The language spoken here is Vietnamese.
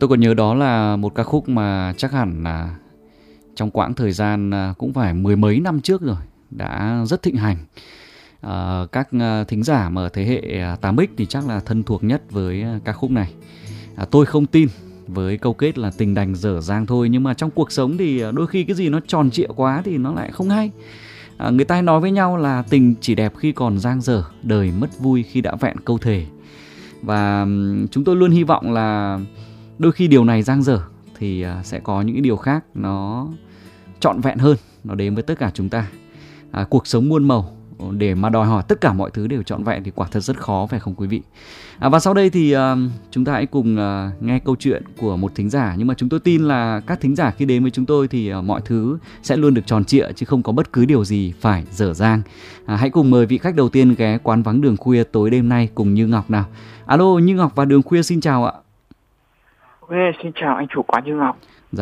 Tôi còn nhớ đó là một ca khúc mà chắc hẳn là trong quãng thời gian cũng phải mười mấy năm trước rồi, đã rất thịnh hành. Các thính giả mà ở thế hệ 8X thì chắc là thân thuộc nhất với ca khúc này. Tôi không tin, với câu kết là tình đành dở dang thôi. Nhưng mà trong cuộc sống thì đôi khi cái gì nó tròn trịa quá thì nó lại không hay. Người ta hay nói với nhau là tình chỉ đẹp khi còn dang dở, đời mất vui khi đã vẹn câu thề. Và chúng tôi luôn hy vọng là đôi khi điều này dang dở thì sẽ có những cái điều khác nó trọn vẹn hơn, nó đến với tất cả chúng ta. Cuộc sống muôn màu, để mà đòi hỏi tất cả mọi thứ đều trọn vẹn thì quả thật rất khó, phải không quý vị? Và sau đây thì chúng ta hãy cùng nghe câu chuyện của một thính giả. Nhưng mà chúng tôi tin là các thính giả khi đến với chúng tôi thì mọi thứ sẽ luôn được tròn trịa, chứ không có bất cứ điều gì phải dở dang. Hãy cùng mời vị khách đầu tiên ghé quán vắng Đường Khuya tối đêm nay cùng Như Ngọc nào. Alo, Như Ngọc và Đường Khuya xin chào ạ. Ok, xin chào anh chủ quán Như Ngọc. Dạ.